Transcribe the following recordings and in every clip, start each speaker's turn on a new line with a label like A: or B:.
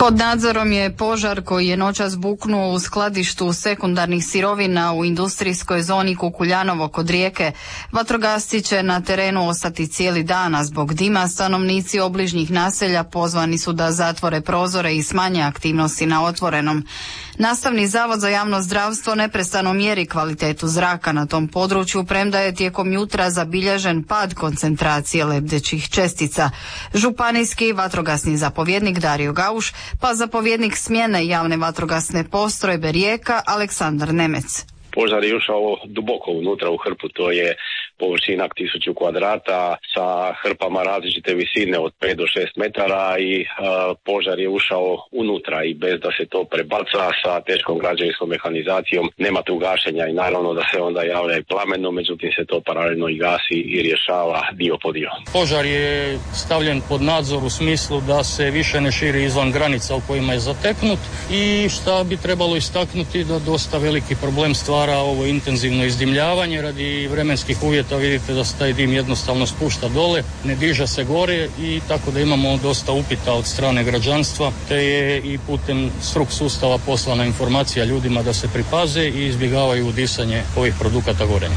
A: Pod nadzorom je požar koji je noćas buknuo u skladištu sekundarnih sirovina u industrijskoj zoni Kukuljanovo kod Rijeke. Vatrogasci će na terenu ostati cijeli dan, a zbog dima stanovnici obližnjih naselja pozvani su da zatvore prozore i smanje aktivnosti na otvorenom. Nastavni zavod za javno zdravstvo neprestano mjeri kvalitetu zraka na tom području, premda je tijekom jutra zabilježen pad koncentracije lebdećih čestica. Županijski vatrogasni zapovjednik Dario Gauš, pa zapovjednik smjene javne vatrogasne postrojbe Rijeka Aleksandar Nemec.
B: Požar je ušao duboko unutra u hrpu, to je površina 1000 kvadrata sa hrpama različite visine od 5 do 6 metara i požar je ušao unutra i bez da se to prebaca sa teškom građevinskom mehanizacijom nema tu gašenja i naravno da se onda javlja i plameno, međutim se to paralelno i gasi i rješava dio po dio.
C: Požar je stavljen pod nadzor u smislu da se više ne širi izvan granica u kojima je zateknut i šta bi trebalo istaknuti da dosta veliki problem stvara ovo intenzivno izdimljavanje radi vremenskih uvjeta. Vidite da se taj dim jednostavno spušta dole, ne diže se gore i tako da imamo dosta upita od strane građanstva, te je i putem struk sustava poslana informacija ljudima da se pripaze i izbjegavaju disanje ovih produkata gorenja.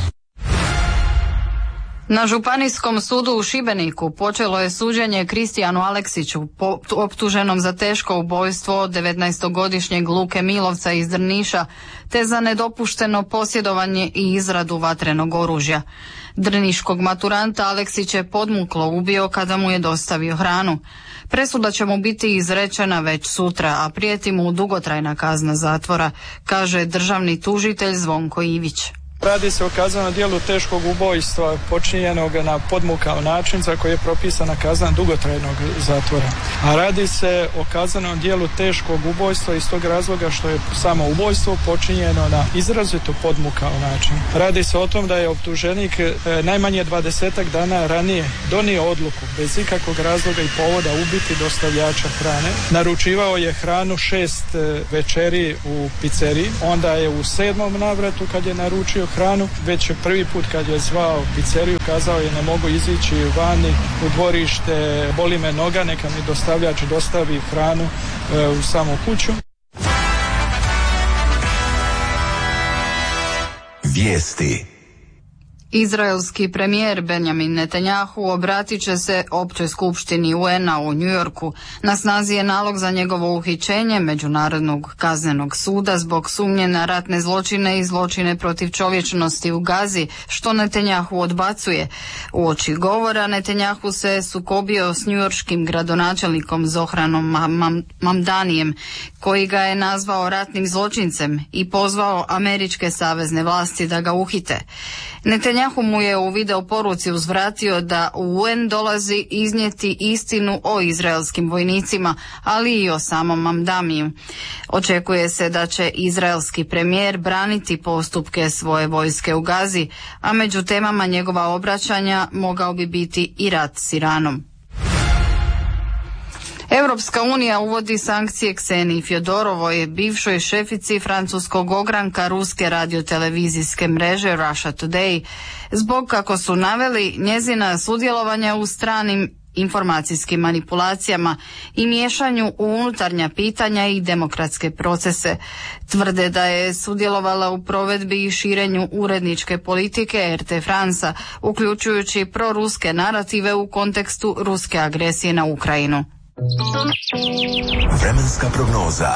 A: Na Županijskom sudu u Šibeniku počelo je suđenje Kristijanu Aleksiću, optuženom za teško ubojstvo 19-godišnjeg Luke Milovca iz Drniša, te za nedopušteno posjedovanje i izradu vatrenog oružja. Drniškog maturanta Aleksić je podmuklo ubio kada mu je dostavio hranu. Presuda će mu biti izrečena već sutra, a prijeti mu dugotrajna kazna zatvora, kaže državni tužitelj Zvonko Ivić.
D: Radi se o kaznenom djelu teškog ubojstva počinjenog na podmukao način za koji je propisana kazna dugotrajnog zatvora. A radi se o kaznenom djelu teškog ubojstva iz tog razloga što je samo ubojstvo počinjeno na izrazito podmukao način. Radi se o tom da je optuženik najmanje 20 dana ranije donio odluku bez ikakvog razloga i povoda ubiti dostavljača hrane. Naručivao je hranu 6 večeri u pizzeriji, onda je u 7. navratu kad je naručio hranu, već prvi put kad je zvao pizzeriju kazao je ne mogu izići vani u dvorište, boli me noga, neka mi dostavljač dostavi hranu u samu kuću.
E: Vijesti.
A: Izraelski premijer Benjamin Netanjahu obratit će se općoj skupštini UN-a u New Yorku. Na snazi je nalog za njegovo uhićenje Međunarodnog kaznenog suda zbog sumnje na ratne zločine i zločine protiv čovječnosti u Gazi, što Netanjahu odbacuje. Uoči govora Netanjahu se sukobio s njujorškim gradonačelnikom Zohranom Mamdanijem, koji ga je nazvao ratnim zločincem i pozvao američke savezne vlasti da ga uhite. Netanjahu mu je u video poruci uzvratio da u UN dolazi iznijeti istinu o izraelskim vojnicima, ali i o samom Mamdamiju. Očekuje se da će izraelski premijer braniti postupke svoje vojske u Gazi, a među temama njegova obraćanja mogao bi biti i rat s Iranom. Europska unija uvodi sankcije Kseniji Fjodorovoj, bivšoj šefici francuskog ogranka ruske radiotelevizijske mreže Russia Today, zbog, kako su naveli, njezina sudjelovanja u stranim informacijskim manipulacijama i miješanju u unutarnja pitanja i demokratske procese. Tvrde da je sudjelovala u provedbi i širenju uredničke politike RT Fransa, uključujući proruske narative u kontekstu ruske agresije na Ukrajinu.
E: Vremenska prognoza.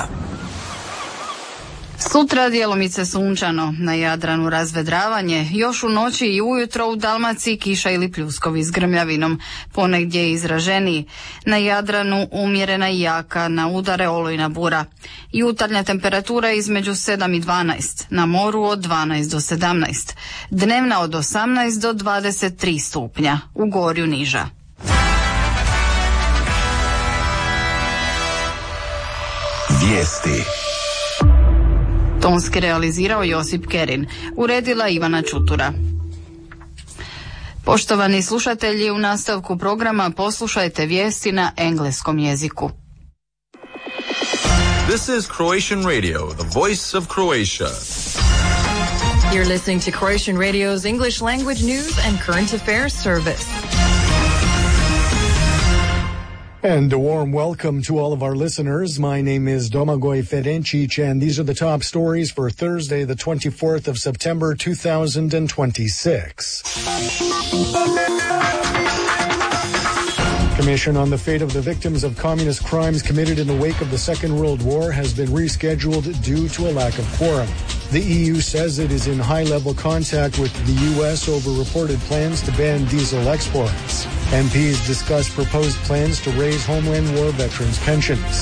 A: Sutra djelomice sunčano, na Jadranu razvedravanje, još u noći i ujutro u Dalmaciji kiša ili pljuskovi s grmljavinom, ponegdje izraženiji. Na Jadranu umjerena i jaka, na udare olujna bura. Jutarnja temperatura između 7 i 12, na moru od 12 do 17, dnevna od 18 do 23 stupnja, u Gorju niža.
E: Vijesti.
A: Tonski realizirao Josip Kerin, uredila Ivana Čutura. Poštovani slušatelji, u nastavku programa poslušajte vijesti na engleskom jeziku.
F: This is Croatian Radio, the voice of Croatia.
G: You're listening to Croatian Radio's English language news and current affairs service.
H: And a warm welcome to all of our listeners. My name is Domagoj Ferencic, and these are the top stories for Thursday, the 24th of September, 2026. Commission on the fate of the victims of communist crimes committed in the wake of the Second World War has been rescheduled due to a lack of quorum. The EU says it is in high-level contact with the U.S. over reported plans to ban diesel exports. MPs discuss proposed plans to raise Homeland War veterans' pensions.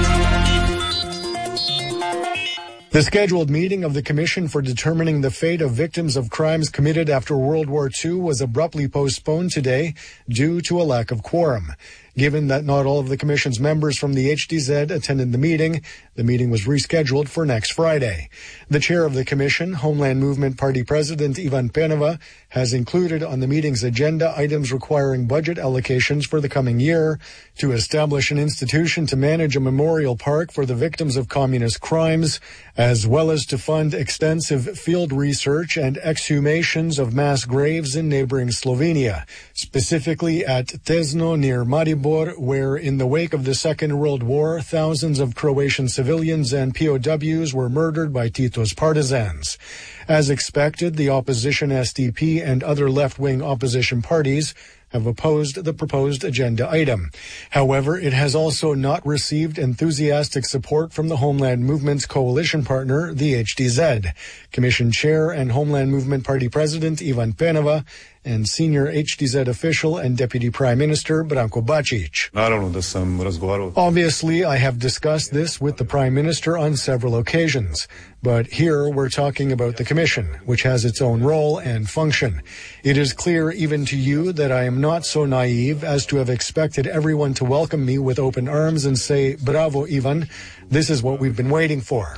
H: The scheduled meeting of the Commission for determining the fate of victims of crimes committed after World War II was abruptly postponed today due to a lack of quorum. Given that not all of the Commission's members from the HDZ attended the meeting was rescheduled for next Friday. The chair of the Commission, Homeland Movement Party President Ivan Peneva, has included on the meeting's agenda items requiring budget allocations for the coming year, to establish an institution to manage a memorial park for the victims of communist crimes, as well as to fund extensive field research and exhumations of mass graves in neighboring Slovenia, specifically at Tesno near Maribor, where in the wake of the Second World War, thousands of Croatian civilians and POWs were murdered by Tito's partisans. As expected, the opposition SDP and other left-wing opposition parties have opposed the proposed agenda item. However, it has also not received enthusiastic support from the Homeland Movement's coalition partner, the HDZ. Commission Chair and Homeland Movement Party President Ivan Peneva and senior HDZ official and Deputy Prime Minister Branko Bačić. Obviously, I have discussed this with the Prime Minister on several occasions, but here we're talking about the Commission, which has its own role and function. It is clear even to you that I am not so naive as to have expected everyone to welcome me with open arms and say, "Bravo, Ivan, this is what we've been waiting for."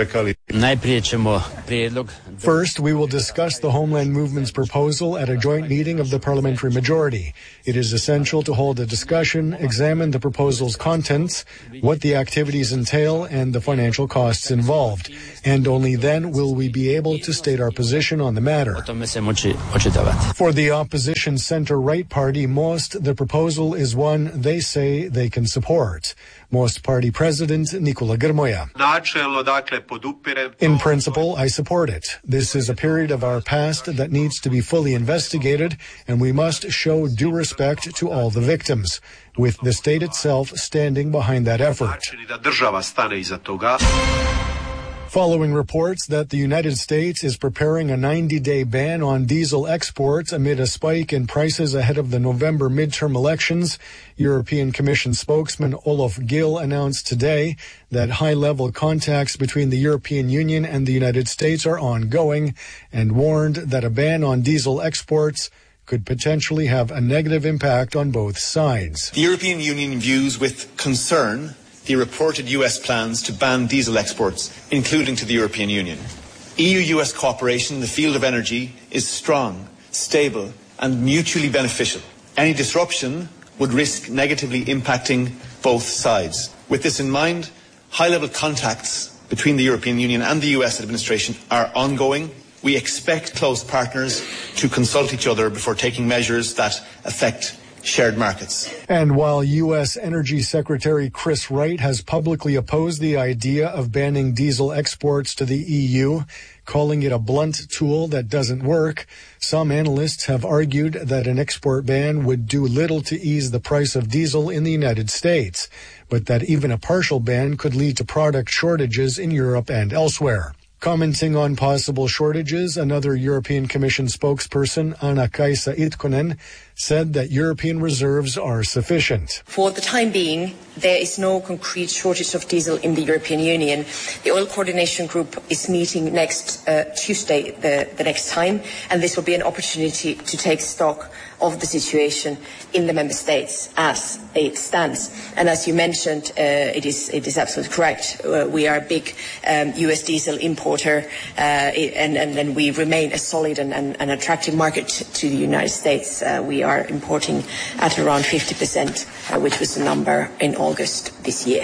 H: First, we will discuss the Homeland Movement's proposal at a joint meeting of the parliamentary majority. It is essential to hold a discussion, examine the proposal's contents, what the activities entail, and the financial costs involved. And only then will we be able to state our position on the matter. For the opposition center-right party, Most, the proposal is one they say they can support. Most party president Nikola Grmoja. In principle, I support it. This is a period of our past that needs to be fully investigated, and we must show due respect to all the victims, with the state itself standing behind that effort. Following reports that the United States is preparing a 90-day ban on diesel exports amid a spike in prices ahead of the November midterm elections, European Commission spokesman Olof Gill announced today that high-level contacts between the European Union and the United States are ongoing, and warned that a ban on diesel exports could potentially have a negative impact on both sides.
I: The European Union views with concern the reported US plans to ban diesel exports, including to the European Union. EU-US cooperation in the field of energy is strong, stable, and mutually beneficial. Any disruption would risk negatively impacting both sides. With this in mind, high-level contacts between the European Union and the US administration are ongoing. We expect close partners to consult each other before taking measures that affect shared markets.
H: And while U.S. Energy Secretary Chris Wright has publicly opposed the idea of banning diesel exports to the EU, calling it a blunt tool that doesn't work, some analysts have argued that an export ban would do little to ease the price of diesel in the United States, but that even a partial ban could lead to product shortages in Europe and elsewhere. Commenting on possible shortages, another European Commission spokesperson, Anna-Kaisa Itkonen, said that European reserves are sufficient.
J: For the time being, there is no concrete shortage of diesel in the European Union. The Oil Coordination Group is meeting next Tuesday, the next time, and this will be an opportunity to take stock of the situation in the member states as it stands. And as you mentioned, it is absolutely correct. We are a big US diesel importer, and we remain a solid and attractive market to the United States. We are importing at around 50%, which was the number in August this year.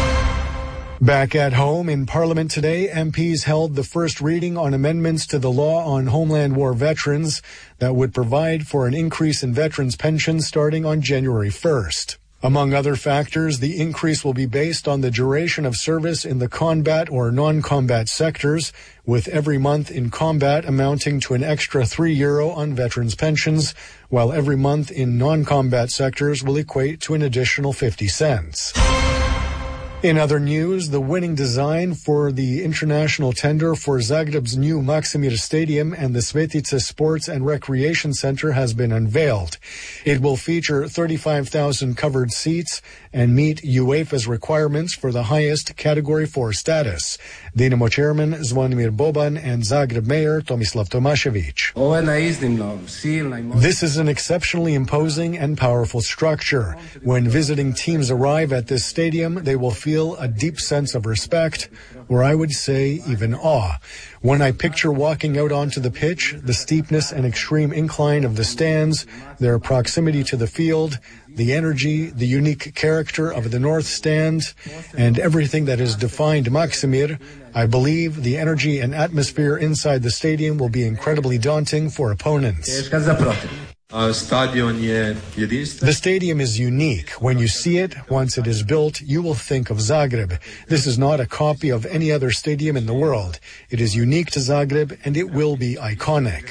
H: Back at home in Parliament today, MPs held the first reading on amendments to the law on Homeland War veterans that would provide for an increase in veterans' pensions starting on January 1st. Among other factors, the increase will be based on the duration of service in the combat or non-combat sectors, with every month in combat amounting to an extra €3 on veterans' pensions, while every month in non-combat sectors will equate to an additional 50 cents. In other news, the winning design for the international tender for Zagreb's new Maksimir Stadium and the Svetice Sports and Recreation Center has been unveiled. It will feature 35,000 covered seats and meet UEFA's requirements for the highest Category 4 status. Dinamo chairman Zvonimir Boban and Zagreb mayor Tomislav Tomašević. This is an exceptionally imposing and powerful structure. When visiting teams arrive at this stadium, they will feel a deep sense of respect, or I would say even awe. When I picture walking out onto the pitch, the steepness and extreme incline of the stands, their proximity to the field, the energy, the unique character of the North Stand, and everything that has defined Maksimir, I believe the energy and atmosphere inside the stadium will be incredibly daunting for opponents. The stadium is unique. When you see it, once it is built, you will think of Zagreb. This is not a copy of any other stadium in the world. It is unique to Zagreb, and it will be iconic.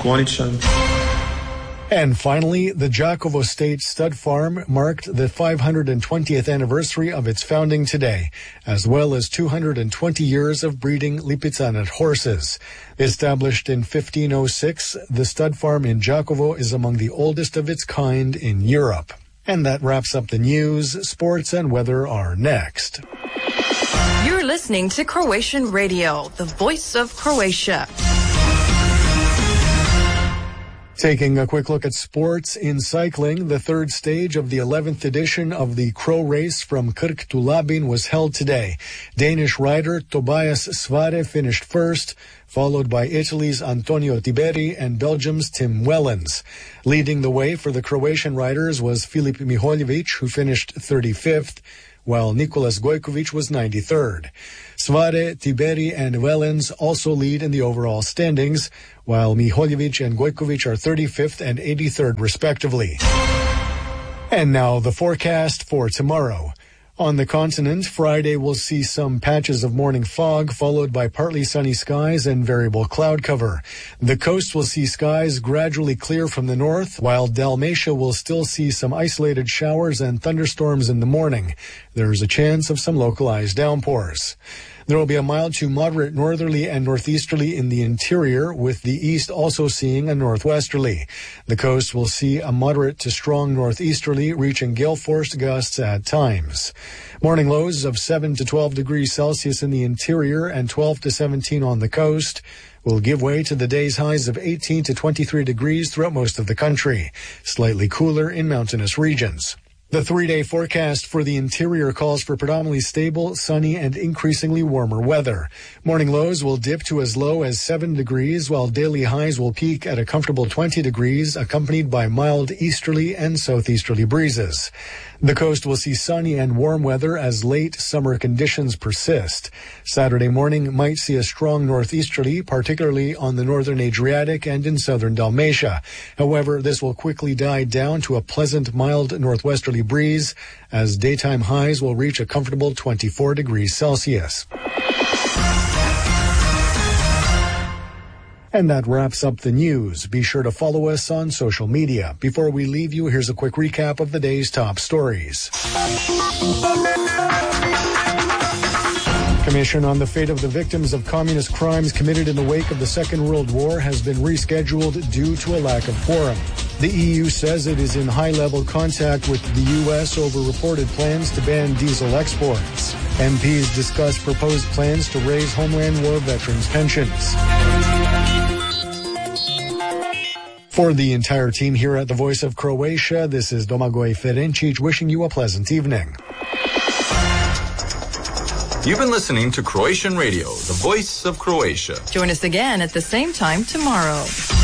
H: And finally, the Đakovo State Stud Farm marked the 520th anniversary of its founding today, as well as 220 years of breeding Lipizzanet horses. Established in 1506, the stud farm in Đakovo is among the oldest of its kind in Europe. And that wraps up the news. Sports and weather are next.
G: You're listening to Croatian Radio, the voice of Croatia.
H: Taking a quick look at sports in cycling, the third stage of the 11th edition of the Crow Race from Krk to Labin was held today. Danish rider Tobias Svare finished first, followed by Italy's Antonio Tiberi and Belgium's Tim Wellens. Leading the way for the Croatian riders was Filip Miholjević, who finished 35th, while Nicolas Gojkovic was 93rd. Svare, Tiberi, and Wellens also lead in the overall standings, while Miholjević and Gojkovic are 35th and 83rd respectively. And now the forecast for tomorrow. On the continent, Friday will see some patches of morning fog, followed by partly sunny skies and variable cloud cover. The coast will see skies gradually clear from the north, while Dalmatia will still see some isolated showers and thunderstorms in the morning. There is a chance of some localized downpours. There will be a mild to moderate northerly and northeasterly in the interior, with the east also seeing a northwesterly. The coast will see a moderate to strong northeasterly, reaching gale-force gusts at times. Morning lows of 7 to 12 degrees Celsius in the interior and 12 to 17 on the coast will give way to the day's highs of 18 to 23 degrees throughout most of the country, slightly cooler in mountainous regions. The three-day forecast for the interior calls for predominantly stable, sunny, and increasingly warmer weather. Morning lows will dip to as low as 7 degrees, while daily highs will peak at a comfortable 20 degrees, accompanied by mild easterly and southeasterly breezes. The coast will see sunny and warm weather as late summer conditions persist. Saturday morning might see a strong northeasterly, particularly on the northern Adriatic and in southern Dalmatia. However, this will quickly die down to a pleasant, mild northwesterly breeze as daytime highs will reach a comfortable 24 degrees Celsius. And that wraps up the news. Be sure to follow us on social media. Before we leave you, here's a quick recap of the day's top stories. Commission on the fate of the victims of communist crimes committed in the wake of the Second World War has been rescheduled due to a lack of quorum. The EU says it is in high-level contact with the U.S. over reported plans to ban diesel exports. MPs discuss proposed plans to raise Homeland War veterans' pensions. For the entire team here at the Voice of Croatia, this is Domagoj Ferencic wishing you a pleasant evening.
F: You've been listening to Croatian Radio, the Voice of Croatia.
G: Join us again at the same time tomorrow.